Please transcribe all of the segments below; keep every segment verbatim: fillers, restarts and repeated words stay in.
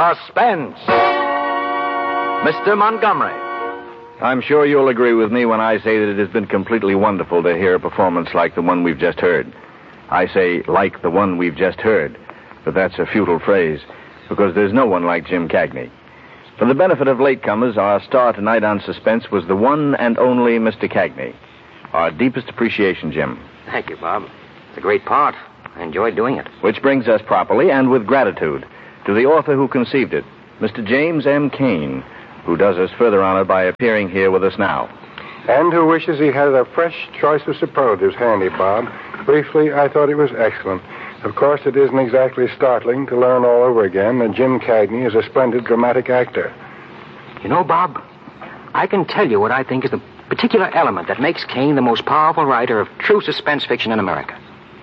Suspense. Mister Montgomery. I'm sure you'll agree with me when I say that it has been completely wonderful to hear a performance like the one we've just heard. I say, like the one we've just heard, but that's a futile phrase, because there's no one like Jim Cagney. For the benefit of latecomers, our star tonight on Suspense was the one and only Mister Cagney. Our deepest appreciation, Jim. Thank you, Bob. It's a great part. I enjoyed doing it. Which brings us properly, and with gratitude, to the author who conceived it, Mister James M. Cain, who does us further honor by appearing here with us now. And who wishes he had a fresh choice of superlatives handy, Bob. Briefly, I thought it was excellent. Of course, it isn't exactly startling to learn all over again that Jim Cagney is a splendid dramatic actor. You know, Bob, I can tell you what I think is the particular element that makes Cain the most powerful writer of true suspense fiction in America.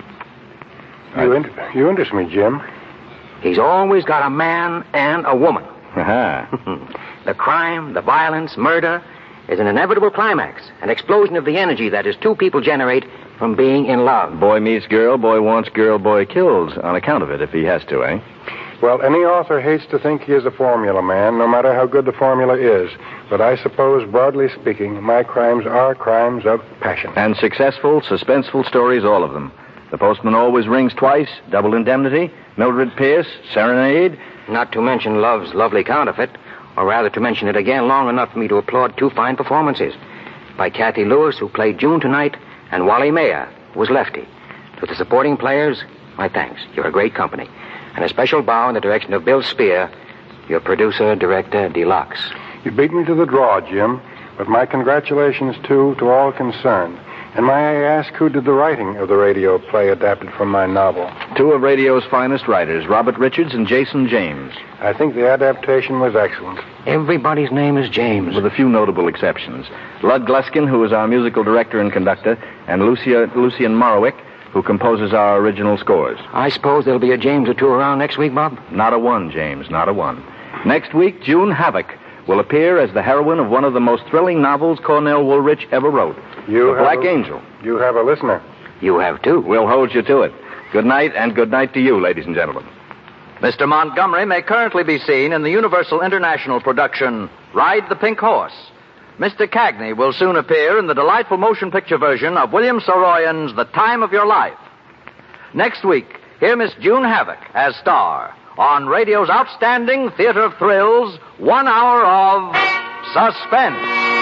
You, in- you interest me, Jim. He's always got a man and a woman. Aha. The crime, the violence, murder is an inevitable climax, an explosion of the energy that his two people generate from being in love. Boy meets girl, boy wants girl, boy kills on account of it if he has to, eh? Well, any author hates to think he is a formula man, no matter how good the formula is. But I suppose, broadly speaking, my crimes are crimes of passion. And successful, suspenseful stories, all of them. The Postman Always Rings Twice, Double Indemnity, Mildred Pierce, Serenade. Not to mention Love's Lovely Counterfeit, or rather to mention it again long enough for me to applaud two fine performances by Kathy Lewis, who played June tonight, and Wally Mayer, who was Lefty. To the supporting players, my thanks. You're a great company. And a special bow in the direction of Bill Spear, your producer, director, deluxe. You beat me to the draw, Jim, but my congratulations, too, to all concerned. And may I ask who did the writing of the radio play adapted from my novel? Two of radio's finest writers, Robert Richards and Jason James. I think the adaptation was excellent. Everybody's name is James. With a few notable exceptions. Lud Gluskin, who is our musical director and conductor, and Lucia, Lucian Morowick, who composes our original scores. I suppose there'll be a James or two around next week, Bob? Not a one, James, not a one. Next week, June Havoc will appear as the heroine of one of the most thrilling novels Cornell Woolrich ever wrote, You The Black a, Angel. You have a listener. You have, too. We'll hold you to it. Good night, and good night to you, ladies and gentlemen. Mister Montgomery may currently be seen in the Universal International production, Ride the Pink Horse. Mister Cagney will soon appear in the delightful motion picture version of William Saroyan's The Time of Your Life. Next week, hear Miss June Havoc as star on radio's outstanding theater of thrills, one hour of suspense.